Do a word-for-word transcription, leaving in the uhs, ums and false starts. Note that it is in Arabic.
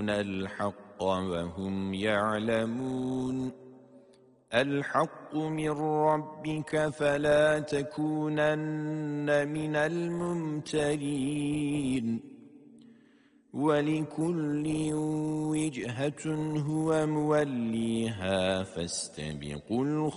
يكتمون الحق وهم يعلمون الحق من ربك فلا تكونن من الممترين ولكل وجهة هو موليها فاستبقوا